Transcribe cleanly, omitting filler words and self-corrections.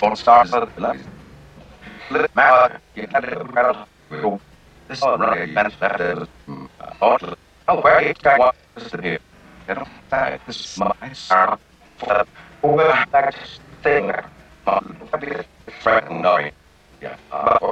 Don't start the life. Let my get out of the this all right, man. That oh, where you got what is the here? You know, that is my sorrow for the back thing. Friend, no, yeah,